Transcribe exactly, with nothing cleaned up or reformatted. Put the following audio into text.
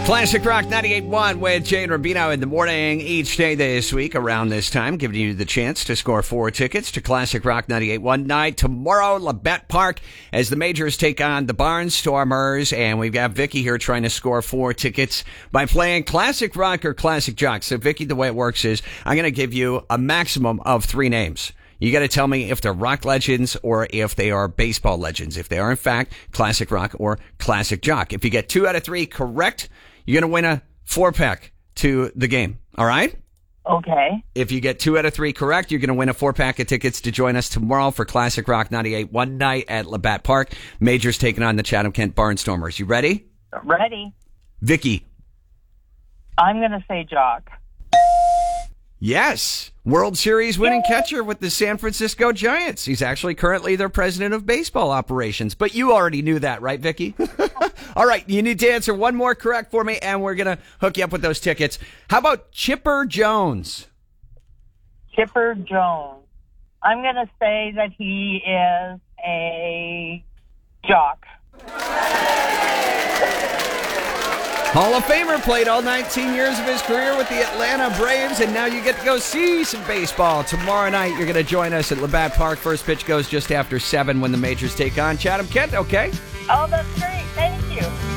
Classic Rock ninety-eight point one with Jay and Rubino in the morning each day this week around this time, giving you the chance to score four tickets to Classic Rock ninety-eight point one night tomorrow, Labatt Park, as the Majors take on the Barnstormers. And we've got Vicky here trying to score four tickets by playing Classic Rock or Classic Jock. So, Vicky, the way it works is I'm going to give you a maximum of three names. You got to tell me if they're rock legends or if they are baseball legends. If they are, in fact, Classic Rock or Classic Jock. If you get two out of three correct, you're going to win a four-pack to the game. All right? Okay. If you get two out of three correct, you're going to win a four-pack of tickets to join us tomorrow for Classic Rock ninety-eight point one night at Labatt Park. Majors taking on the Chatham-Kent Barnstormers. You ready? Ready. Vicky. I'm going to say Jock. Yes. World Series winning catcher with the San Francisco Giants. He's actually currently their president of baseball operations. But you already knew that, right, Vicky? All right. You need to answer one more correct for me, and we're going to hook you up with those tickets. How about Chipper Jones? Chipper Jones. I'm going to say that he is a Jock. Hall of Famer, played all nineteen years of his career with the Atlanta Braves, and now you get to go see some baseball. Tomorrow night, you're going to join us at Labatt Park. First pitch goes just after seven when the Majors take on Chatham-Kent, okay? Oh, that's great. Thank you.